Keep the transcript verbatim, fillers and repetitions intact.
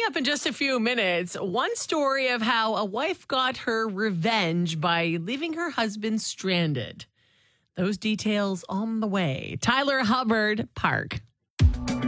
up in just a few minutes, one story of how a wife got her revenge by leaving her husband stranded. Those details on the way. Tyler Hubbard, Park.